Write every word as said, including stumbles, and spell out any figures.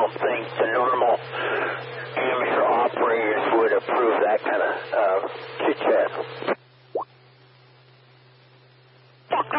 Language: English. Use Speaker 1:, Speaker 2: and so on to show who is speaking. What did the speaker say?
Speaker 1: don't think the normal amateur operators would approve that kind of uh, chit-chat.